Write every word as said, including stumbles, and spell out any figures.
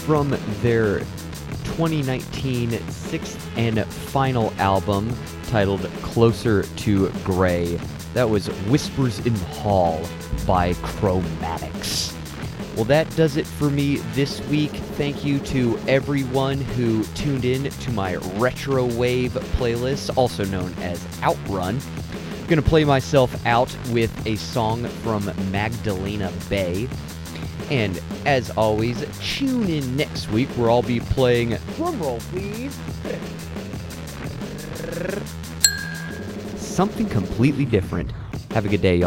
from their twenty nineteen sixth and final album titled Closer to Grey. That was Whispers in the Hall by Chromatics. Well, that does it for me this week. Thank you to everyone who tuned in to my Retro Wave playlist, also known as Outrun. I'm going to play myself out with a song from Magdalena Bay. And as always, tune in next week where I'll be playing, drumroll please, something completely different. Have a good day, y'all.